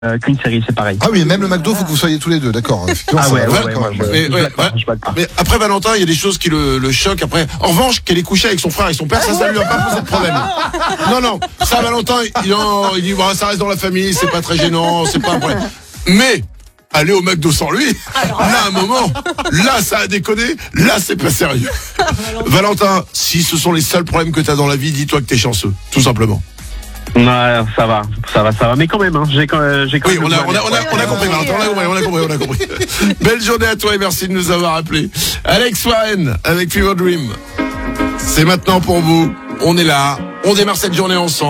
qu'une série, c'est pareil. Ah oui, même le McDo, faut que vous soyez tous les deux, d'accord. Ah ouais, Mais après Valentin, il y a des choses qui le choquent. Après, en revanche, qu'elle est couchée avec son frère et son père, ça lui a pas posé de problème. Non, ça Valentin, il dit ça reste dans la famille, c'est pas très gênant, c'est pas un problème. Mais aller au McDo sans lui, là un moment, là ça a déconné, là c'est pas sérieux. Valentin, si ce sont les seuls problèmes que t'as dans la vie, dis-toi que t'es chanceux, tout simplement. Ouais, ça va. Mais quand même, j'ai quand même. Oui, on a compris, Valentin, on a compris. Belle journée à toi et merci de nous avoir appelés. Alex Warren avec Fever Dream. C'est maintenant pour vous. On est là. On démarre cette journée ensemble.